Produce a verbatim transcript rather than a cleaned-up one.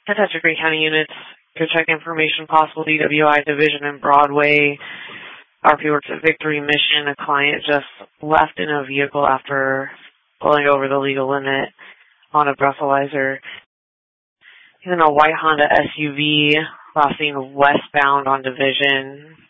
Tetra Green County units, Good Check Information, possible D W I division in Broadway. R P works at Victory Mission. A client just left in a vehicle after pulling over the legal limit on a breathalyzer. And then a white Honda S U V, last seen westbound on Division.